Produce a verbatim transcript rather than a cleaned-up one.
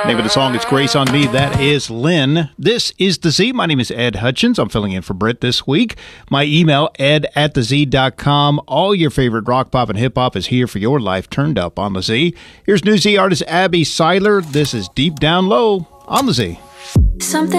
Name of the song is Grace on Me. That is Lynn. This is The Z. My name is Ed Hutchins. I'm filling in for Britt this week. My email, ed at the z dot com. All your favorite rock, pop, and hip-hop is here for your life turned up on The Z. Here's new Z artist Abby Seiler. This is Deep Down Low on The Z. Something